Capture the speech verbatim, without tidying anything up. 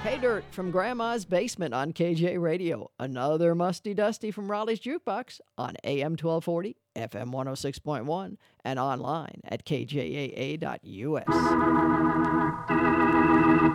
Hey Dirt from Grandma's Basement on K J Radio. Another Musty Dusty from Raleigh's Jukebox on A M twelve forty, F M one oh six point one, and online at K J A A dot U S.